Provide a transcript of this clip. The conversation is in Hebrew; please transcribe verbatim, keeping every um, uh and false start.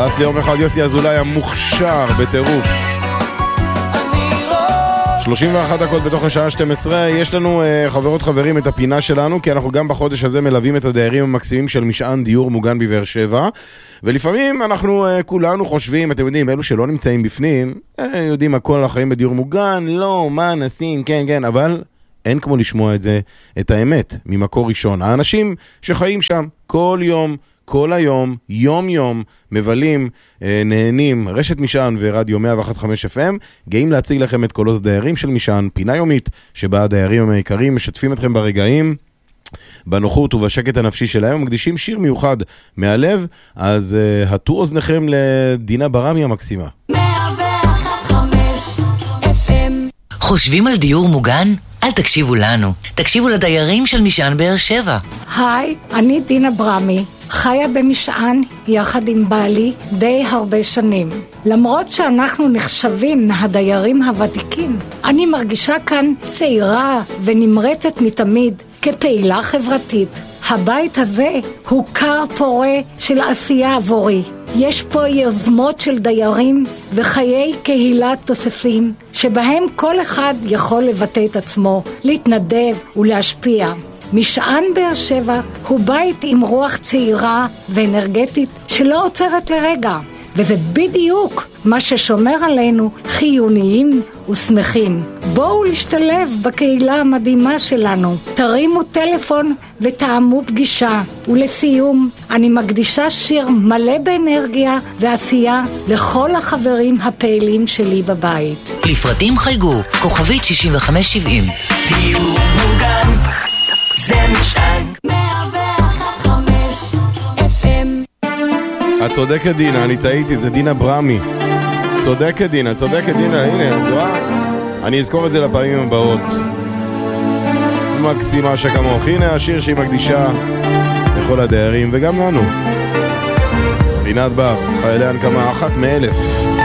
טס ליום אחד. יוסי אזולאי המוכשר בטירוף. שלושים ואחת דקות בתוך השעה שתים עשרה. יש לנו uh, חברות חברים את הפינה שלנו, כי אנחנו גם בחודש הזה מלווים את הדיירים המקסימים של משען דיור מוגן בבאר שבע, ולפעמים אנחנו uh, כולנו חושבים, אתם יודעים, אלו שלא נמצאים בפנים uh, יודעים הכל החיים בדיור מוגן, לא, מה נשים, כן, כן, אבל אין כמו לשמוע את זה, את האמת ממקור ראשון. האנשים שחיים שם כל יום, כל היום, יום יום, מבלים, נהנים, רשת משען ורדיו מאה ואחת נקודה חמש אף אם, גאים להציג לכם את קולות הדיירים של משען, פינה יומית שבה הדיירים העיקריים משתפים אתכם ברגעים, בנוחות ובשקט הנפשי שלהם, מקדישים שיר מיוחד מהלב. אז uh, הטו אוזניכם לדינה ברמי המקסימה. מאה ואחת נקודה חמש אף אם. חושבים על דיור מוגן? אל תקשיבו לנו, תקשיבו לדיירים של משען באר שבע. היי, אני דינה ברמי, חיה במשען יחד עם בעלי די הרבה שנים. למרות שאנחנו נחשבים מהדיירים הוותיקים, אני מרגישה כאן צעירה ונמרצת מתמיד כפעילה חברתית. הבית הזה הוא קר פורה של עשייה עבורי. יש פה יוזמות של דיירים וחיי קהילה תוספים, שבהם כל אחד יכול לבטא את עצמו, להתנדב ולהשפיע. משען באר שבע הוא בית עם רוח צעירה ואנרגטית שלא עוצרת לרגע, וזה בדיוק מה ששומר עלינו חיוניים ושמחים. בואו להשתלב בקהילה המדהימה שלנו, תרימו טלפון ותאמו פגישה. ולסיום, אני מקדישה שיר מלא באנרגיה ועשייה לכל החברים הפעילים שלי בבית. לפרטים חייגו, כוכבית שישים וחמש שבעים. דיור מוגן, זה משען. מאה ואחת נקודה חמש אף אם. את צודקת דינה, אני טעיתי, זה דינה ברמי. צודקת דינה, צודקת דינה, הנה, אני אזכור את זה לפעמים הבאות. מקסימה שכמוך. הנה השיר שהיא מקדישה לכל הדיירים וגם לנו. רינת בר, חיילי הנקמה, אחת מאלף.